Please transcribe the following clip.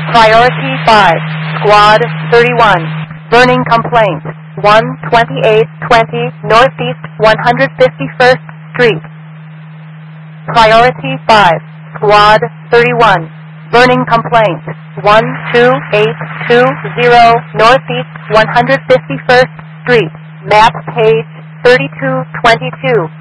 Priority 5, Squad 31. Burning complaint, 12820 Northeast 151st Street. Priority 5, Squad 31. Burning complaint, 12820 Northeast 151st Street. Map page 3222.